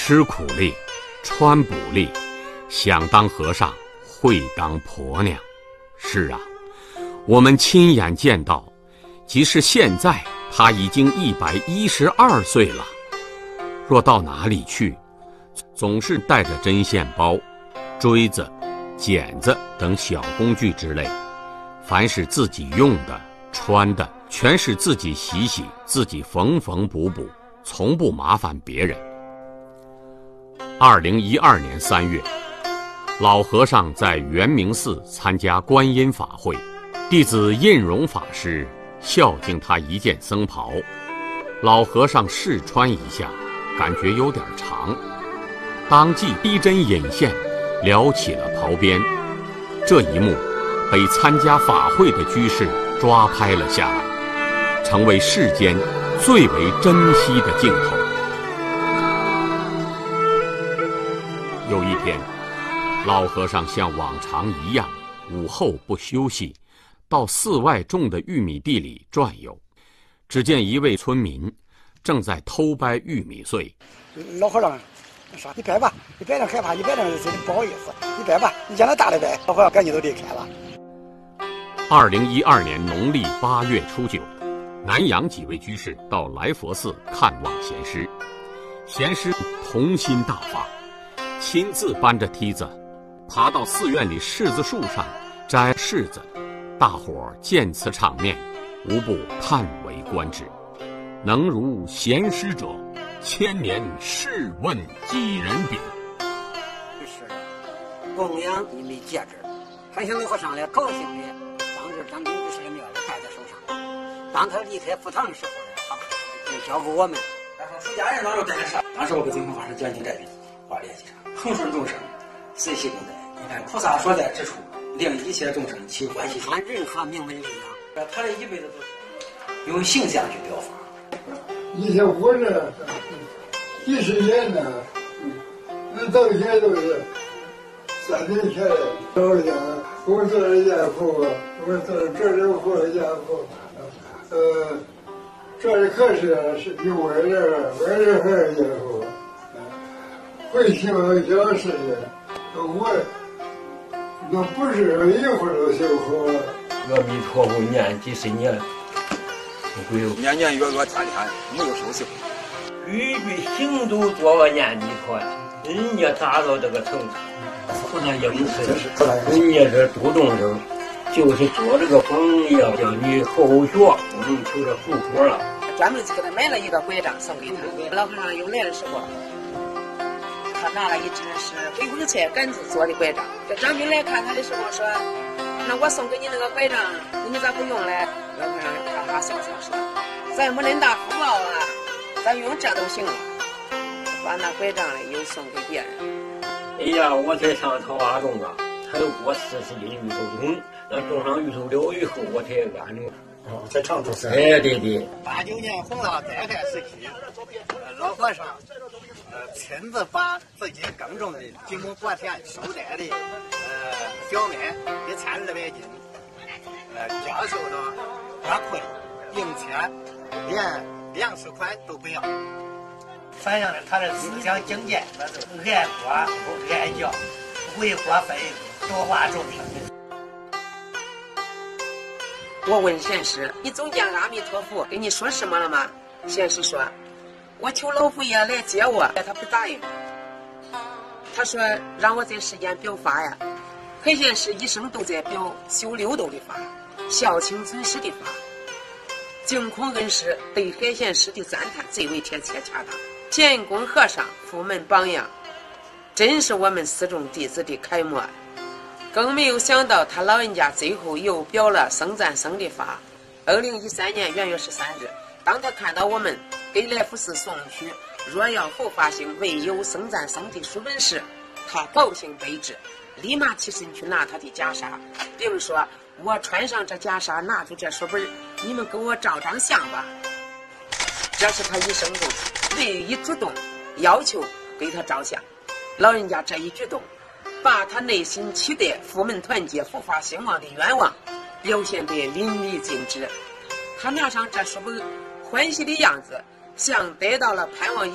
吃苦力，穿补力，想当和尚，会当婆娘。是啊，我们亲眼见到，即使现在他已经112岁了。若到哪里去，总是带着针线包、锥子、剪子等小工具之类，凡是自己用的、穿的，全是自己洗洗，自己缝缝补补，从不麻烦别人。2012年3月，老和尚在圆明寺参加观音法会，弟子印荣法师孝敬他一件僧袍，老和尚试穿一下，感觉有点长，当即逼针引线，撩起了袍边。这一幕被参加法会的居士抓拍了下来，成为世间最为珍惜的镜头。有一天，老和尚像往常一样，午后不休息，到寺外种的玉米地里转悠。只见一位村民正在偷掰玉米穗。 老和尚说：“你掰吧，你掰着害怕，你掰着不好意思，你掰吧，你让他大的掰。”老和尚赶紧都离开了。 2012年农历8月初9，南阳几位居士到来佛寺看望贤师，贤师童心大发，亲自搬着梯子爬到寺院里柿子树上摘柿子。大伙见此场面，无不叹为观止。能如贤师者，千年试问几人比？ 是供养一枚戒指，还向老和尚来高兴的将这张金居士的庙里戴在手上。当他离开佛堂的时候呢，就交给我们。 出家人当时带着啥？当时我给净空法师讲经这边话联系上，恒顺众生，随喜功德。你看菩萨所在之处，令一切众生起欢喜心。 按任何名门力量， 他这一辈子都是用形象去表达。 以前活着几十年呢，那到现在都是3年前老人家，我做了家父，我做了活家父，这里可是有我儿还是家父，会修小事情，我那不是一会儿都修好。 阿弥陀佛念几十年。 年年月月天天没有休息， 句句行都做个念弥陀，人家达到这个程度，不能应试，人家这主动生，就是做这个榜样，叫你后学，不能求这后果了。 专门给他买了一个拐杖送给他。老和尚又来的时候，他拿了一只是回光菜杆子做的拐杖。这张兵来看他的时候说：“那我送给你那个拐杖，你咋不用嘞？”老和尚哈哈笑笑说：“咱没恁大福报啊，咱用这都行了。”把那拐杖嘞又送给别人。 哎呀，我才上桃花种啊，才有过40斤芋头种，那种上芋头了以后，我才安住。 在常州山。 哎，对对。 89年洪涝灾害时期，老和尚亲自把自己耕种的经过国田收摘的小麦1200斤，教授到各困并且连粮食款都不要，反映了他的思想境界，那是爱国不爱教，为国分多化众生。 我问贤师：“你总见阿弥陀佛跟你说什么了吗？”贤师说：“我求老佛爷来接我，他不答应。他说让我在世间表法呀。黑贤师一生都在表修六度的法，孝亲尊师的法。净空恩师对海贤师的赞叹最为贴切恰当。建功和尚佛门榜样，真是我们四众弟子的楷模。更没有想到他老人家最后又表了僧赞僧的法。2013年元月13日，当他看到我们给来福寺送去若要佛法兴唯有僧赞僧的书本时，他高兴悲至，立马起身去拿他的袈裟，并说：“我穿上这袈裟，拿出这书本，你们给我照张相吧。”这是他一生中唯一主动要求给他照相。老人家这一举动，把他内心期待佛门团结、佛法兴旺的愿望表现得淋漓尽致。他拿上这书本，欢喜的样子，像得到了盼望。